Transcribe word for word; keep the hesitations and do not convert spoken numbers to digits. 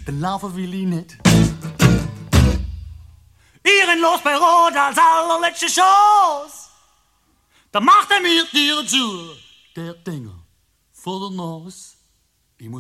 dann laufen will ich nicht. Ehrenlos bei Rot als allerletzte Chance. Da macht er mir die Tür, der Dinger vor der Nase.